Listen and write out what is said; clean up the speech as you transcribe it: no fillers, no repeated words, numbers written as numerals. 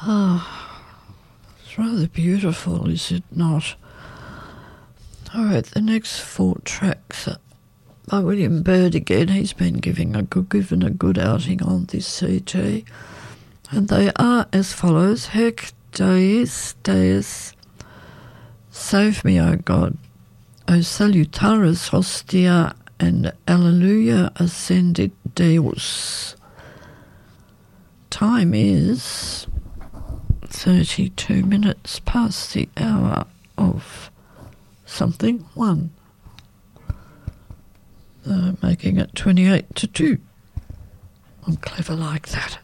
It's rather beautiful, is it not? All right, the next 4 tracks are by William Byrd again. He's been given a good outing on this CG. And they are as follows: Hec Deus, Deus, save me, O God, O salutaris hostia, and Alleluia ascendit Deus. Time is 32 minutes past the hour of something, 1. Making it 28 to 2. I'm clever like that.